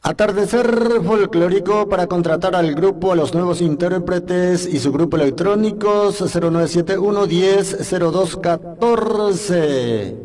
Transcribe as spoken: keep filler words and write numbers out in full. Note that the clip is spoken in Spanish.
Atardecer folclórico para contratar al grupo, a los nuevos intérpretes y su grupo electrónicos cero nueve siete uno diez cero dos catorce.